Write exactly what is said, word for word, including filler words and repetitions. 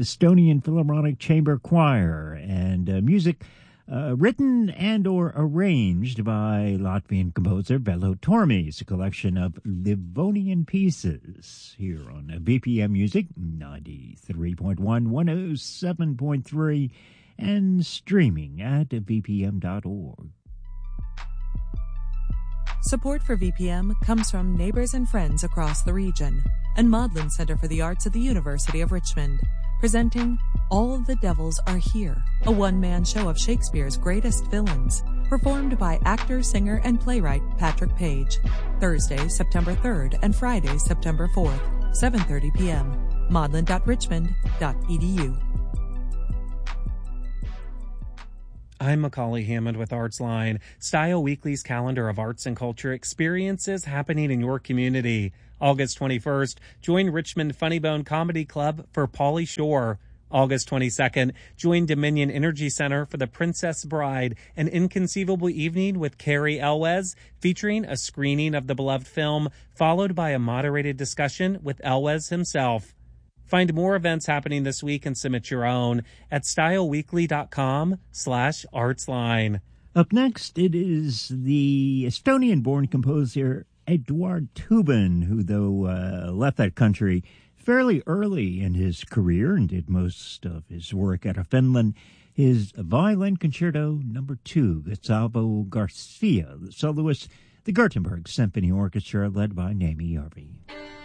Estonian Philharmonic Chamber Choir, and uh, music uh, written and or arranged by Latvian composer Velo Tormis, a collection of Livonian pieces here on V P M Music ninety-three point one, one oh seven point three, and streaming at v p m dot org. Support for V P M comes from neighbors and friends across the region and Maudlin Center for the Arts at the University of Richmond, presenting All the Devils Are Here, a one-man show of Shakespeare's greatest villains, performed by actor, singer, and playwright Patrick Page, Thursday, September third and Friday, September fourth, seven thirty p.m., maudlin dot richmond dot e d u. I'm Macaulay Hammond with ArtsLine, Style Weekly's calendar of arts and culture experiences happening in your community. August twenty-first, join Richmond Funny Bone Comedy Club for Pauly Shore. August twenty-second, join Dominion Energy Center for The Princess Bride, an inconceivable evening with Carrie Elwes, featuring a screening of the beloved film, followed by a moderated discussion with Elwes himself. Find more events happening this week and submit your own at styleweekly.com slash artsline. Up next, it is the Estonian-born composer Eduard Toobin, who, though uh, left that country fairly early in his career and did most of his work out of Finland, his Violin Concerto Number Two, Gustavo Garcia, the soloist, the Gothenburg Symphony Orchestra, led by Naomi Järvi.